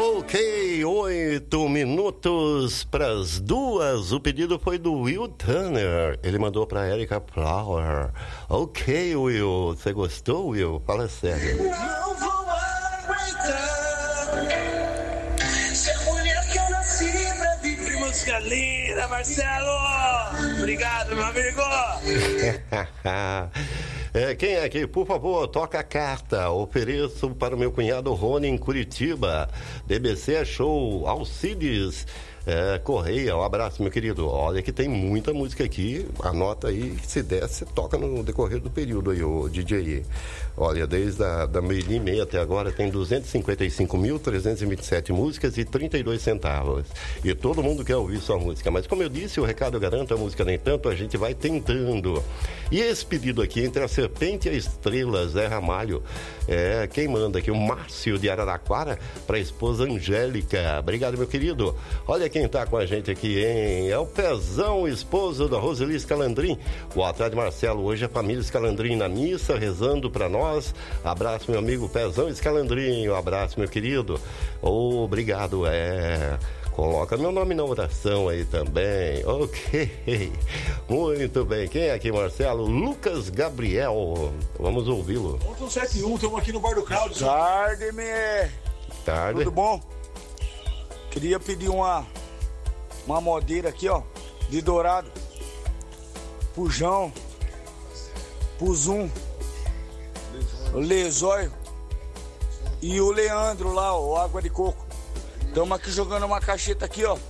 Ok, 8 minutos para as 2. O pedido foi do Will Turner. Ele mandou para Erika Flower. Ok, Will. Você gostou, Will? Fala sério. Não vou aguentar ser mulher que eu nasci pra viver. Música linda, Marcelo. Obrigado, meu amigo. Quem é aqui? Por favor, toca a carta. Ofereço para o meu cunhado Rony em Curitiba. DBC é show. Alcides Correia, um abraço, meu querido. Olha que tem muita música aqui. Anota aí, se der, você toca no decorrer do período aí, o DJ. Olha, desde a meia-dia e meia até agora tem 255.327 músicas e 32 centavos. E todo mundo quer ouvir sua música. Mas como eu disse, o recado garanta, a música nem tanto, a gente vai tentando. E esse pedido aqui, entre a Serpente e a Estrela, Zé Ramalho, quem manda aqui? O Márcio de Araraquara, para a esposa Angélica. Obrigado, meu querido. Olha quem tá com a gente aqui, hein? É o Pezão, esposo da Roseli Scalandrin. Boa tarde, Marcelo. Hoje a família Scalandrin na missa, rezando para nós. Abraço, meu amigo Pezão Scalandrin. Um abraço, meu querido. Obrigado, Coloca meu nome na oração aí também. Ok. Muito bem. Quem é aqui, Marcelo? Lucas Gabriel. Vamos ouvi-lo. 171, estamos aqui no Bar do Claudio. Tarde, Tarde. Tudo bom? Queria pedir uma modeira aqui, ó, de Dourado. Pro João. Pro Zum. O Lesóio. E o Leandro lá, o Água de Coco. Estamos aqui jogando uma cacheta aqui, ó.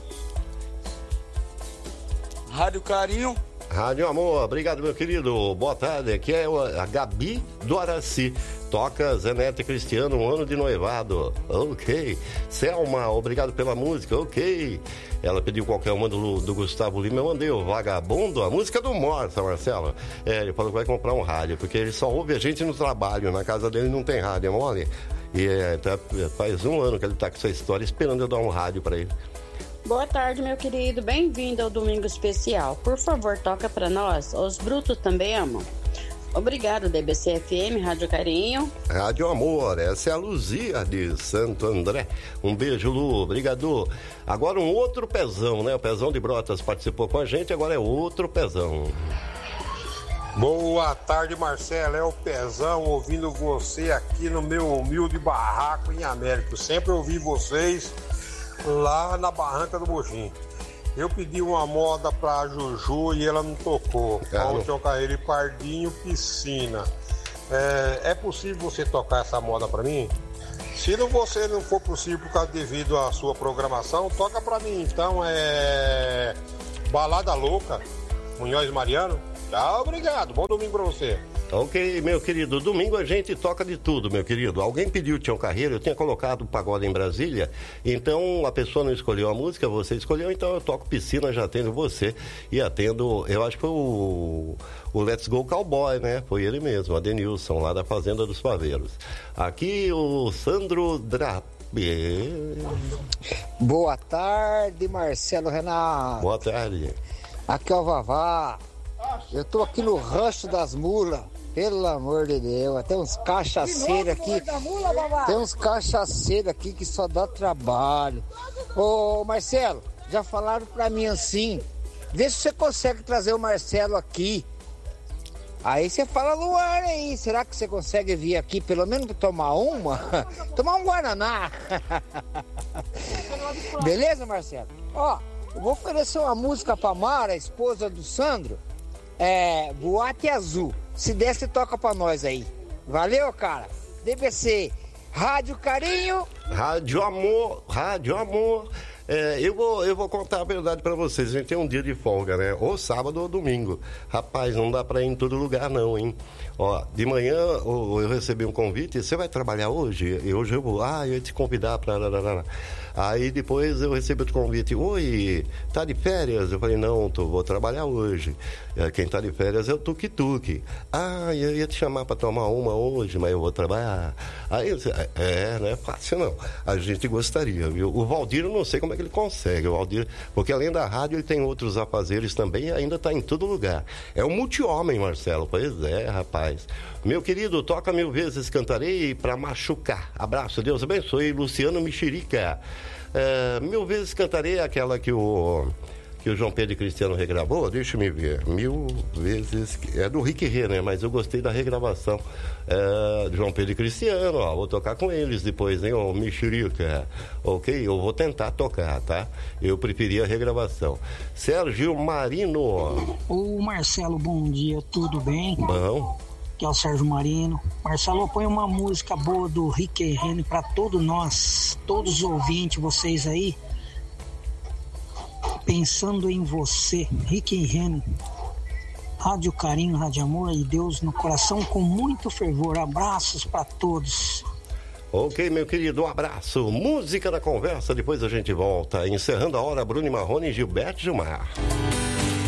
Rádio Carinho. Rádio Amor, obrigado, meu querido. Boa tarde, aqui é a Gabi do Araci. Toca Zenete Cristiano, um ano de noivado. Ok. Selma, obrigado pela música. Ok. Ela pediu qualquer uma do Gustavo Lima. Eu mandei o Vagabundo, a música do Morta, Marcelo. Ele falou que vai comprar um rádio, porque ele só ouve a gente no trabalho. Na casa dele não tem rádio, é mole? E faz um ano que ele tá com essa história, esperando eu dar um rádio pra ele. Boa tarde, meu querido. Bem-vindo ao Domingo Especial. Por favor, toca pra nós. Os brutos também amam. Obrigado, DBC FM, Rádio Carinho. Rádio Amor, essa é a Luzia de Santo André. Um beijo, Lu, obrigado. Agora um outro Pezão, né? O Pezão de Brotas participou com a gente, agora é outro Pezão. Boa tarde, Marcelo. É o Pezão ouvindo você aqui no meu humilde barraco em América. Eu sempre ouvi vocês lá na barranca do Mochim. Eu pedi uma moda pra Juju e ela não tocou. Alton Carreiro e Pardinho, Piscina. É possível você tocar essa moda pra mim? Se você não for possível por causa devido à sua programação, toca pra mim. Então Balada Louca, Munhoz Mariano. Tchau, obrigado. Bom domingo pra você. Ok, meu querido. Domingo a gente toca de tudo, meu querido. Alguém pediu Tião Carreiro, eu tinha colocado o Pagode em Brasília, então a pessoa não escolheu a música, você escolheu, então eu toco Piscina, já atendo você e atendo, eu acho que foi o Let's Go Cowboy, né? Foi ele mesmo, Adenilson, lá da Fazenda dos Paveiros. Aqui o Sandro Boa tarde, Marcelo Renato. Boa tarde. Aqui é o Vavá. Eu tô aqui no Rancho das Mulas. Pelo amor de Deus, tem uns cachaceiros aqui. Tem uns cachaceiros aqui que só dá trabalho. Ô Marcelo, já falaram pra mim assim. Vê se você consegue trazer o Marcelo aqui. Aí você fala no ar aí. Será que você consegue vir aqui pelo menos pra tomar uma? Tomar um Guaraná. Beleza, Marcelo? Ó, eu vou oferecer uma música pra Mara, esposa do Sandro. Boate Azul. Se der, você toca pra nós aí. Valeu, cara. DBC, Rádio Carinho. Rádio Amor, Rádio Amor. Eu vou contar a verdade pra vocês. A gente tem um dia de folga, né? Ou sábado ou domingo. Rapaz, não dá pra ir em todo lugar não, hein? Ó, de manhã eu recebi um convite. Você vai trabalhar hoje? E hoje eu vou. Eu ia te convidar pra... Aí depois eu recebi outro convite. Oi, tá de férias? Eu falei, não, vou trabalhar hoje. Quem tá de férias é o Tuk-Tuk. Eu ia te chamar pra tomar uma hoje, mas eu vou trabalhar. Aí, não é fácil não. A gente gostaria, viu? O Valdir, eu não sei como como é que ele consegue, o Aldir, porque além da rádio ele tem outros afazeres também e ainda está em todo lugar. É um multi-homem, Marcelo. Pois é, rapaz. Meu querido, toca 1000 vezes cantarei pra machucar. Abraço, Deus abençoe. Luciano Mexerica. 1000 vezes cantarei aquela que o João Pedro e Cristiano regravou, deixa eu ver, 1000 vezes, é do Rick Rê, né, mas eu gostei da regravação de João Pedro e Cristiano, ó, vou tocar com eles depois, hein, ô Mexerica, ok, eu vou tentar tocar, tá, eu preferi a regravação. Sérgio Marino. Ô Marcelo, bom dia, tudo bem? Bom. Aqui é o Sérgio Marino. Marcelo, põe uma música boa do Rick Rê para todos nós, todos os ouvintes, vocês aí, pensando em você, Rick Rê, Rádio Carinho, Rádio Amor e Deus no coração com muito fervor. Abraços para todos. Ok, meu querido, um abraço. Música da conversa, depois a gente volta. Encerrando a hora, Bruno Marrone e Gilberto Gilmar.